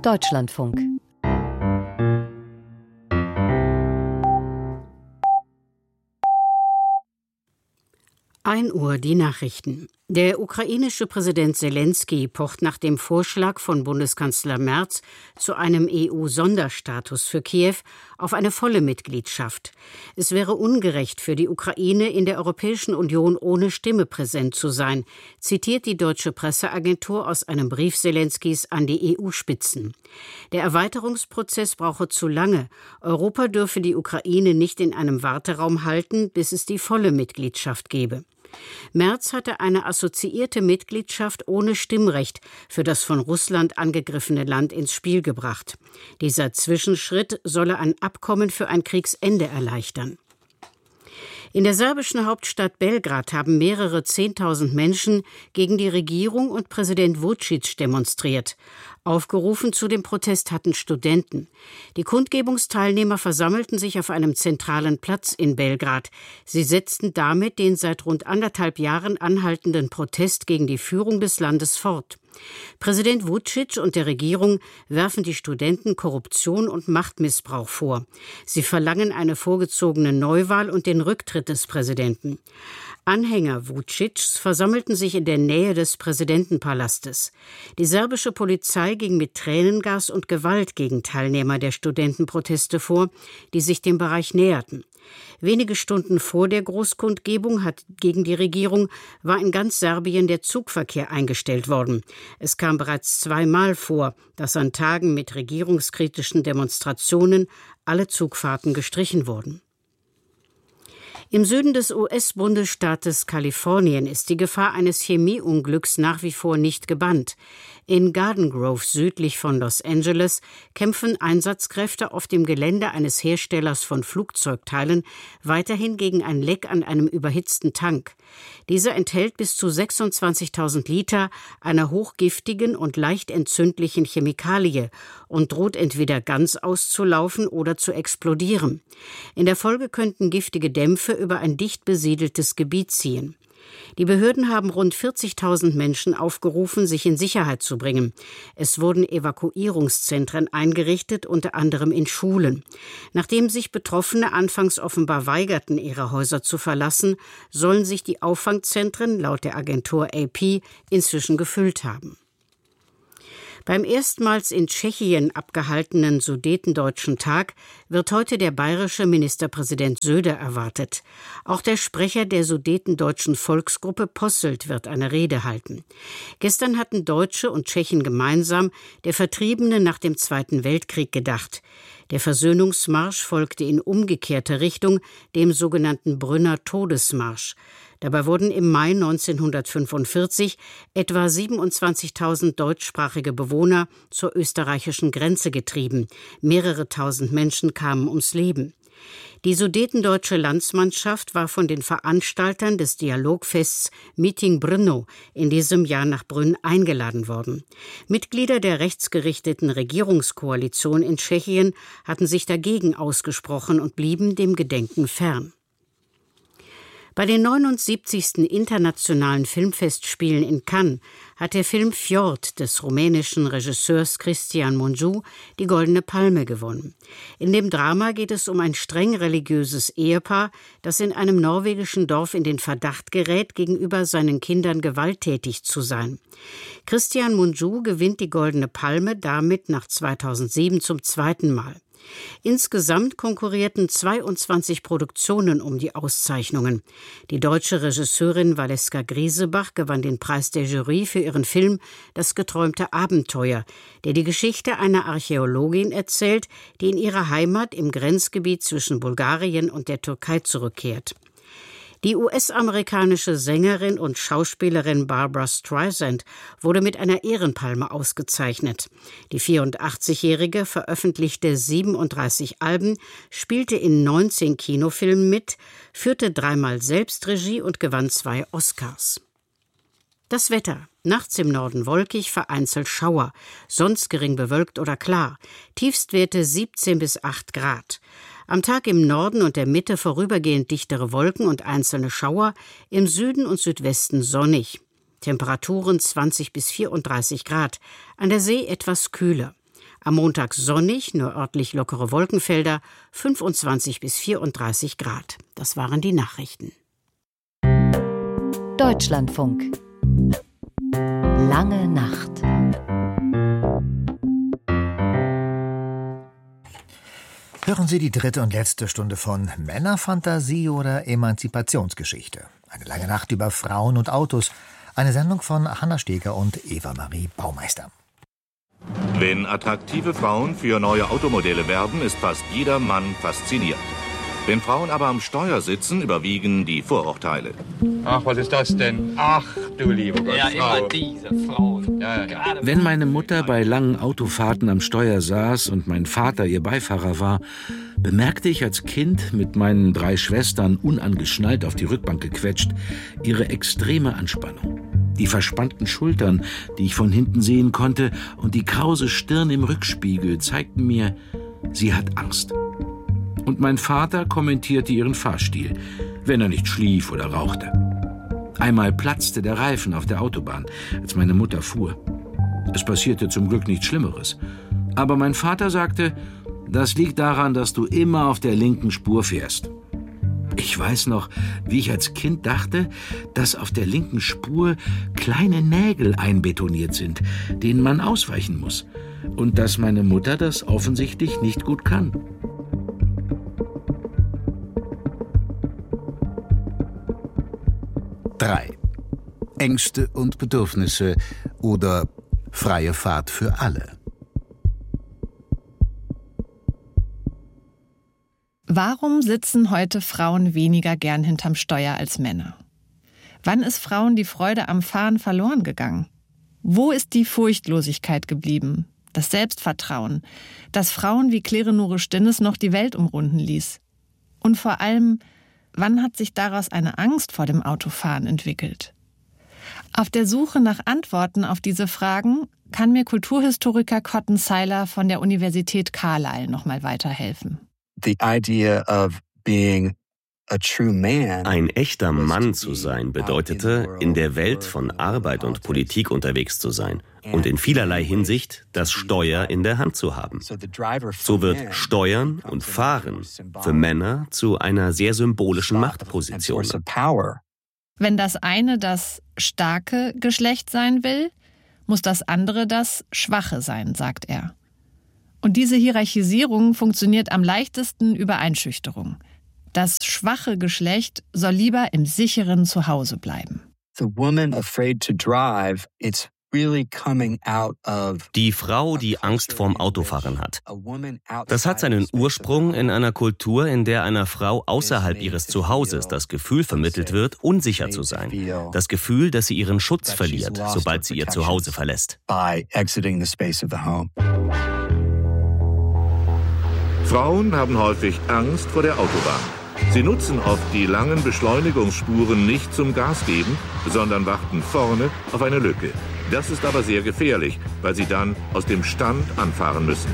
Deutschlandfunk. 1 Uhr die Nachrichten. Der ukrainische Präsident Selenskyj pocht nach dem Vorschlag von Bundeskanzler Merz zu einem EU-Sonderstatus für Kiew auf eine volle Mitgliedschaft. Es wäre ungerecht für die Ukraine, in der Europäischen Union ohne Stimme präsent zu sein, zitiert die deutsche Presseagentur aus einem Brief Selenskys an die EU-Spitzen. Der Erweiterungsprozess brauche zu lange. Europa dürfe die Ukraine nicht in einem Warteraum halten, bis es die volle Mitgliedschaft gebe. Merz hatte eine assoziierte Mitgliedschaft ohne Stimmrecht für das von Russland angegriffene Land ins Spiel gebracht. Dieser Zwischenschritt solle ein Abkommen für ein Kriegsende erleichtern. In der serbischen Hauptstadt Belgrad haben mehrere 10.000 Menschen gegen die Regierung und Präsident Vučić demonstriert. Aufgerufen zu dem Protest hatten Studenten. Die Kundgebungsteilnehmer versammelten sich auf einem zentralen Platz in Belgrad. Sie setzten damit den seit rund 1,5 Jahren anhaltenden Protest gegen die Führung des Landes fort. Präsident Vučić und der Regierung werfen die Studenten Korruption und Machtmissbrauch vor. Sie verlangen eine vorgezogene Neuwahl und den Rücktritt des Präsidenten. Anhänger Vučićs versammelten sich in der Nähe des Präsidentenpalastes. Die serbische Polizei ging mit Tränengas und Gewalt gegen Teilnehmer der Studentenproteste vor, die sich dem Bereich näherten. Wenige Stunden vor der Großkundgebung gegen die Regierung war in ganz Serbien der Zugverkehr eingestellt worden. Es kam bereits 2-mal vor, dass an Tagen mit regierungskritischen Demonstrationen alle Zugfahrten gestrichen wurden. Im Süden des US-Bundesstaates Kalifornien ist die Gefahr eines Chemieunglücks nach wie vor nicht gebannt. In Garden Grove südlich von Los Angeles kämpfen Einsatzkräfte auf dem Gelände eines Herstellers von Flugzeugteilen weiterhin gegen ein Leck an einem überhitzten Tank. Dieser enthält bis zu 26.000 Liter einer hochgiftigen und leicht entzündlichen Chemikalie und droht entweder ganz auszulaufen oder zu explodieren. In der Folge könnten giftige Dämpfe über ein dicht besiedeltes Gebiet ziehen. Die Behörden haben rund 40.000 Menschen aufgerufen, sich in Sicherheit zu bringen. Es wurden Evakuierungszentren eingerichtet, unter anderem in Schulen. Nachdem sich Betroffene anfangs offenbar weigerten, ihre Häuser zu verlassen, sollen sich die Auffangzentren laut der Agentur AP inzwischen gefüllt haben. Beim erstmals in Tschechien abgehaltenen Sudetendeutschen Tag wird heute der bayerische Ministerpräsident Söder erwartet. Auch der Sprecher der Sudetendeutschen Volksgruppe Posselt wird eine Rede halten. Gestern hatten Deutsche und Tschechen gemeinsam der Vertriebenen nach dem Zweiten Weltkrieg gedacht. Der Versöhnungsmarsch folgte in umgekehrter Richtung, dem sogenannten Brünner Todesmarsch. Dabei wurden im Mai 1945 etwa 27.000 deutschsprachige Bewohner zur österreichischen Grenze getrieben. Mehrere tausend Menschen kamen ums Leben. Die sudetendeutsche Landsmannschaft war von den Veranstaltern des Dialogfests Meeting Brno in diesem Jahr nach Brünn eingeladen worden. Mitglieder der rechtsgerichteten Regierungskoalition in Tschechien hatten sich dagegen ausgesprochen und blieben dem Gedenken fern. Bei den 79. Internationalen Filmfestspielen in Cannes hat der Film Fjord des rumänischen Regisseurs Cristian Mungiu die Goldene Palme gewonnen. In dem Drama geht es um ein streng religiöses Ehepaar, das in einem norwegischen Dorf in den Verdacht gerät, gegenüber seinen Kindern gewalttätig zu sein. Cristian Mungiu gewinnt die Goldene Palme damit nach 2007 zum 2. Mal. Insgesamt konkurrierten 22 Produktionen um die Auszeichnungen. Die deutsche Regisseurin Valeska Griesebach gewann den Preis der Jury für ihren Film »Das geträumte Abenteuer«, der die Geschichte einer Archäologin erzählt, die in ihre Heimat im Grenzgebiet zwischen Bulgarien und der Türkei zurückkehrt. Die US-amerikanische Sängerin und Schauspielerin Barbra Streisand wurde mit einer Ehrenpalme ausgezeichnet. Die 84-Jährige veröffentlichte 37 Alben, spielte in 19 Kinofilmen mit, führte 3-mal Selbstregie und gewann 2 Oscars. Das Wetter. Nachts im Norden wolkig, vereinzelt Schauer, sonst gering bewölkt oder klar. Tiefstwerte 17 bis 8 Grad. Am Tag im Norden und der Mitte vorübergehend dichtere Wolken und einzelne Schauer, im Süden und Südwesten sonnig. Temperaturen 20 bis 34 Grad, an der See etwas kühler. Am Montag sonnig, nur örtlich lockere Wolkenfelder, 25 bis 34 Grad. Das waren die Nachrichten. Deutschlandfunk. Lange Nacht. Hören Sie die dritte und letzte Stunde von Männerfantasie oder Emanzipationsgeschichte. Eine lange Nacht über Frauen und Autos. Eine Sendung von Hanna Steger und Eva-Marie Baumeister. Wenn attraktive Frauen für neue Automodelle werben, ist fast jeder Mann fasziniert. Wenn Frauen aber am Steuer sitzen, überwiegen die Vorurteile. Ach, was ist das denn? Ach, du liebe Gott, ja, Frau. immer diese Frauen. Ja. Wenn meine Mutter bei langen Autofahrten am Steuer saß und mein Vater ihr Beifahrer war, bemerkte ich als Kind, mit meinen 3 Schwestern unangeschnallt auf die Rückbank gequetscht, ihre extreme Anspannung. Die verspannten Schultern, die ich von hinten sehen konnte, und die krause Stirn im Rückspiegel zeigten mir, sie hat Angst. Und mein Vater kommentierte ihren Fahrstil, wenn er nicht schlief oder rauchte. Einmal platzte der Reifen auf der Autobahn, als meine Mutter fuhr. Es passierte zum Glück nichts Schlimmeres. Aber mein Vater sagte, das liegt daran, dass du immer auf der linken Spur fährst. Ich weiß noch, wie ich als Kind dachte, dass auf der linken Spur kleine Nägel einbetoniert sind, denen man ausweichen muss. Und dass meine Mutter das offensichtlich nicht gut kann. Drei. Ängste und Bedürfnisse oder freie Fahrt für alle. Warum sitzen heute Frauen weniger gern hinterm Steuer als Männer? Wann ist Frauen die Freude am Fahren verloren gegangen? Wo ist die Furchtlosigkeit geblieben, das Selbstvertrauen, das Frauen wie Claire Nure Stinnes noch die Welt umrunden ließ? Und vor allem, wann hat sich daraus eine Angst vor dem Autofahren entwickelt? Auf der Suche nach Antworten auf diese Fragen kann mir Kulturhistoriker Cotton Seiler von der Universität Carlisle noch mal weiterhelfen. Ein echter Mann zu sein bedeutete, in der Welt von Arbeit und Politik unterwegs zu sein und in vielerlei Hinsicht das Steuer in der Hand zu haben. So wird Steuern und Fahren für Männer zu einer sehr symbolischen Machtposition. Wenn das eine das starke Geschlecht sein will, muss das andere das schwache sein, sagt er. Und diese Hierarchisierung funktioniert am leichtesten über Einschüchterung. Das schwache Geschlecht soll lieber im sicheren Zuhause bleiben. Die Frau, die Angst vorm Autofahren hat. Das hat seinen Ursprung in einer Kultur, in der einer Frau außerhalb ihres Zuhauses das Gefühl vermittelt wird, unsicher zu sein. Das Gefühl, dass sie ihren Schutz verliert, sobald sie ihr Zuhause verlässt. Frauen haben häufig Angst vor der Autobahn. Sie nutzen oft die langen Beschleunigungsspuren nicht zum Gas geben, sondern warten vorne auf eine Lücke. Das ist aber sehr gefährlich, weil sie dann aus dem Stand anfahren müssen.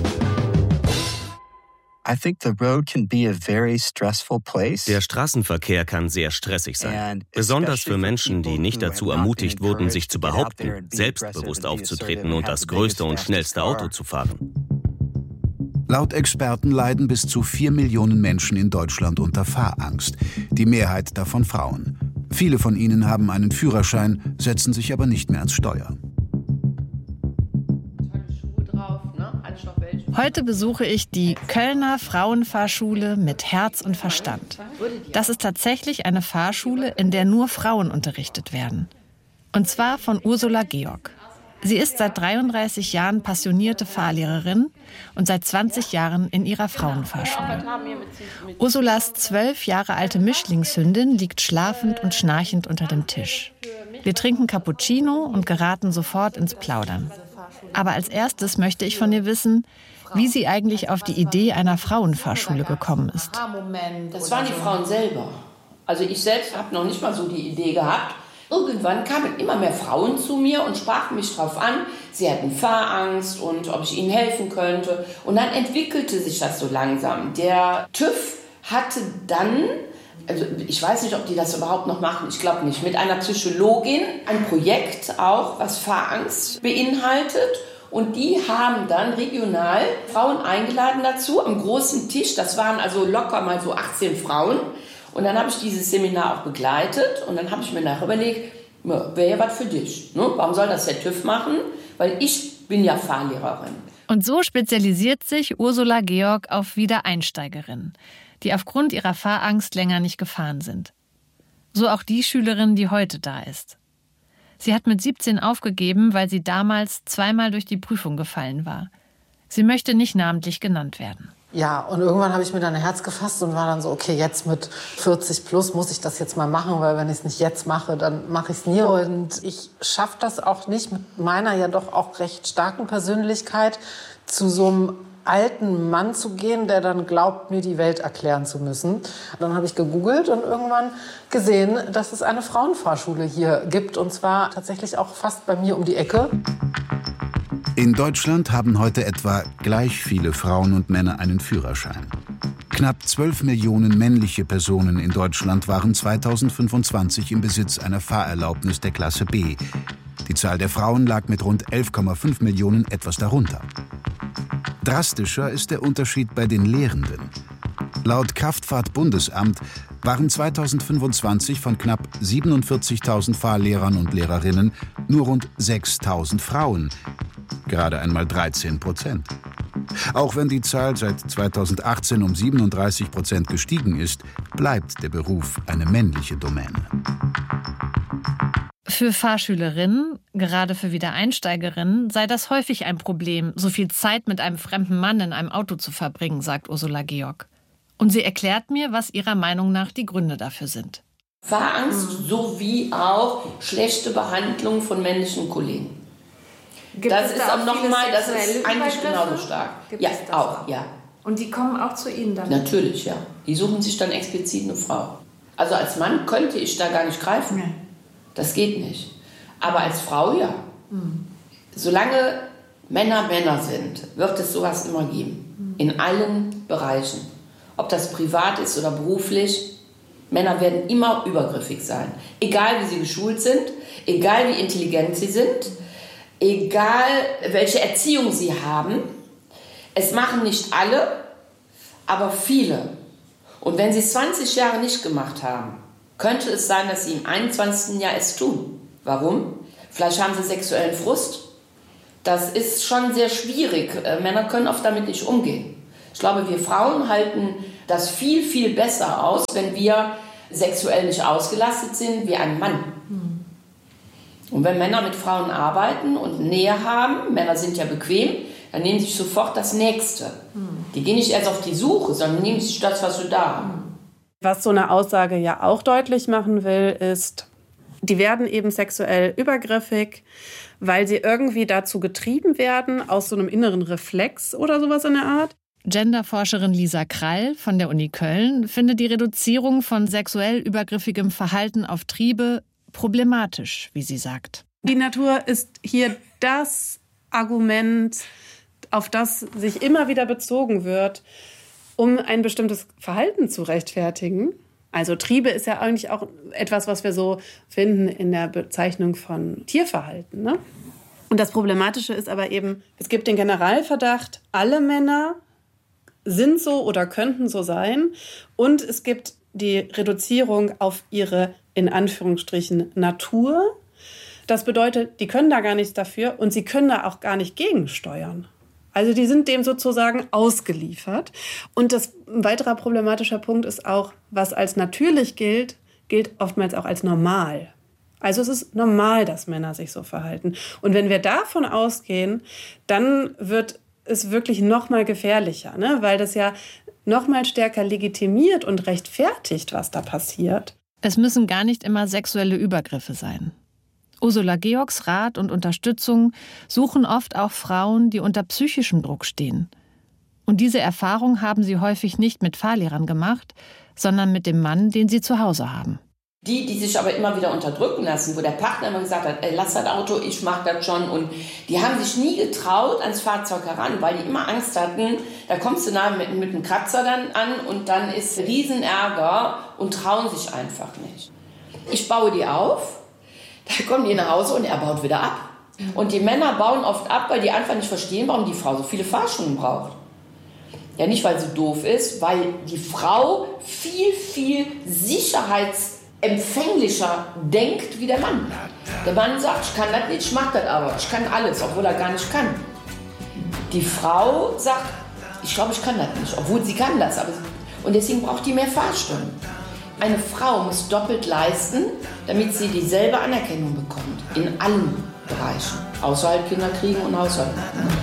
Der Straßenverkehr kann sehr stressig sein, besonders für Menschen, die nicht dazu ermutigt wurden, sich zu behaupten, selbstbewusst aufzutreten und das größte und schnellste Auto zu fahren. Laut Experten leiden bis zu 4 Millionen Menschen in Deutschland unter Fahrangst. Die Mehrheit davon Frauen. Viele von ihnen haben einen Führerschein, setzen sich aber nicht mehr ans Steuer. Heute besuche ich die Kölner Frauenfahrschule mit Herz und Verstand. Das ist tatsächlich eine Fahrschule, in der nur Frauen unterrichtet werden. Und zwar von Ursula Georg. Sie ist seit 33 Jahren passionierte Fahrlehrerin und seit 20 Jahren in ihrer Frauenfahrschule. Ursulas 12 Jahre alte Mischlingshündin liegt schlafend und schnarchend unter dem Tisch. Wir trinken Cappuccino und geraten sofort ins Plaudern. Aber als erstes möchte ich von ihr wissen, wie sie eigentlich auf die Idee einer Frauenfahrschule gekommen ist. Das waren die Frauen selber. Also ich selbst habe noch nicht mal so die Idee gehabt. Irgendwann kamen immer mehr Frauen zu mir und sprachen mich darauf an, sie hatten Fahrangst und ob ich ihnen helfen könnte. Und dann entwickelte sich das so langsam. Der TÜV hatte dann, also ich weiß nicht, ob die das überhaupt noch machen, ich glaube nicht, mit einer Psychologin ein Projekt auch, was Fahrangst beinhaltet. Und die haben dann regional Frauen eingeladen dazu, am großen Tisch. Das waren also locker mal so 18 Frauen. Und dann habe ich dieses Seminar auch begleitet. Und dann habe ich mir nachher überlegt, wäre ja was für dich. Ne? Warum soll das der TÜV machen? Weil ich bin ja Fahrlehrerin. Und so spezialisiert sich Ursula Georg auf Wiedereinsteigerinnen, die aufgrund ihrer Fahrangst länger nicht gefahren sind. So auch die Schülerin, die heute da ist. Sie hat mit 17 aufgegeben, weil sie damals zweimal durch die Prüfung gefallen war. Sie möchte nicht namentlich genannt werden. Ja, und irgendwann habe ich mir dann ein Herz gefasst und war dann so, okay, jetzt mit 40 plus muss ich das jetzt mal machen, weil wenn ich es nicht jetzt mache, dann mache ich es nie. Und ich schaffe das auch nicht mit meiner ja doch auch recht starken Persönlichkeit zu so einem alten Mann zu gehen, der dann glaubt, mir die Welt erklären zu müssen. Dann habe ich gegoogelt und irgendwann gesehen, dass es eine Frauenfahrschule hier gibt. Und zwar tatsächlich auch fast bei mir um die Ecke. In Deutschland haben heute etwa gleich viele Frauen und Männer einen Führerschein. Knapp 12 Millionen männliche Personen in Deutschland waren 2025 im Besitz einer Fahrerlaubnis der Klasse B. Die Zahl der Frauen lag mit rund 11,5 Millionen etwas darunter. Drastischer ist der Unterschied bei den Lehrenden. Laut Kraftfahrt-Bundesamt waren 2025 von knapp 47.000 Fahrlehrern und Lehrerinnen nur rund 6.000 Frauen, gerade einmal 13%. Auch wenn die Zahl seit 2018 um 37% gestiegen ist, bleibt der Beruf eine männliche Domäne. Für Fahrschülerinnen, gerade für Wiedereinsteigerinnen, sei das häufig ein Problem, so viel Zeit mit einem fremden Mann in einem Auto zu verbringen, sagt Ursula Georg. Und sie erklärt mir, was ihrer Meinung nach die Gründe dafür sind. Fahrangst sowie auch schlechte Behandlung von männlichen Kollegen. Das ist auch nochmal, das ist eigentlich genauso stark. Ja, auch, ja. Und die kommen auch zu Ihnen dann? Natürlich, ja. Die suchen sich dann explizit eine Frau. Also als Mann könnte ich da gar nicht greifen. Nee. Das geht nicht. Aber als Frau, ja. Solange Männer Männer sind, wird es sowas immer geben. In allen Bereichen. Ob das privat ist oder beruflich. Männer werden immer übergriffig sein. Egal wie sie geschult sind, egal wie intelligent sie sind, egal welche Erziehung sie haben. Es machen nicht alle, aber viele. Und wenn sie es 20 Jahre nicht gemacht haben, könnte es sein, dass sie im 21. Jahr es tun. Warum? Vielleicht haben sie sexuellen Frust. Das ist schon sehr schwierig. Männer können oft damit nicht umgehen. Ich glaube, wir Frauen halten das viel, viel besser aus, wenn wir sexuell nicht ausgelastet sind wie ein Mann. Und wenn Männer mit Frauen arbeiten und Nähe haben, Männer sind ja bequem, dann nehmen sie sich sofort das Nächste. Die gehen nicht erst auf die Suche, sondern nehmen sich das, was sie da haben. Was so eine Aussage ja auch deutlich machen will, ist, die werden eben sexuell übergriffig, weil sie irgendwie dazu getrieben werden, aus so einem inneren Reflex oder sowas in der Art. Genderforscherin Lisa Krall von der Uni Köln findet die Reduzierung von sexuell übergriffigem Verhalten auf Triebe problematisch, wie sie sagt. Die Natur ist hier das Argument, auf das sich immer wieder bezogen wird, um ein bestimmtes Verhalten zu rechtfertigen. Also Triebe ist ja eigentlich auch etwas, was wir so finden in der Bezeichnung von Tierverhalten, ne? Und das Problematische ist aber eben, es gibt den Generalverdacht, alle Männer sind so oder könnten so sein. Und es gibt die Reduzierung auf ihre, in Anführungsstrichen, Natur. Das bedeutet, die können da gar nichts dafür und sie können da auch gar nicht gegensteuern. Also die sind dem sozusagen ausgeliefert. Und ein weiterer problematischer Punkt ist auch, was als natürlich gilt, gilt oftmals auch als normal. Also es ist normal, dass Männer sich so verhalten. Und wenn wir davon ausgehen, dann wird es wirklich noch mal gefährlicher, ne? Weil das ja noch mal stärker legitimiert und rechtfertigt, was da passiert. Es müssen gar nicht immer sexuelle Übergriffe sein. Ursula Georgs Rat und Unterstützung suchen oft auch Frauen, die unter psychischem Druck stehen. Und diese Erfahrung haben sie häufig nicht mit Fahrlehrern gemacht, sondern mit dem Mann, den sie zu Hause haben. Die sich aber immer wieder unterdrücken lassen, wo der Partner immer gesagt hat, lass das Auto, ich mach das schon. Und die haben sich nie getraut ans Fahrzeug heran, weil die immer Angst hatten, da kommst du nah mit einem Kratzer dann an und dann ist Riesenärger und trauen sich einfach nicht. Ich baue die auf, dann kommen die nach Hause und er baut wieder ab. Und die Männer bauen oft ab, weil die einfach nicht verstehen, warum die Frau so viele Fahrschulen braucht. Ja, nicht, weil sie doof ist, weil die Frau viel, viel sicherheitsempfänglicher denkt wie der Mann. Der Mann sagt, ich kann das nicht, ich mach das aber. Ich kann alles, obwohl er gar nicht kann. Die Frau sagt, ich glaube, ich kann das nicht, obwohl sie kann das. Und deswegen braucht die mehr Fahrstunden. Eine Frau muss doppelt leisten, damit sie dieselbe Anerkennung bekommt. In allen Bereichen. Außer halt Kinder kriegen und Haushalt machen.